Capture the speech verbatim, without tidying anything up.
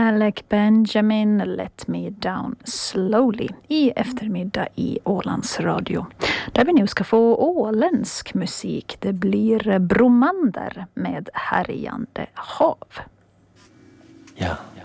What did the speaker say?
Alec Benjamin, Let Me Down Slowly i eftermiddag i Ålands Radio. Där vi nu ska få åländsk musik. Det blir Bromander med Härjande hav. Ja,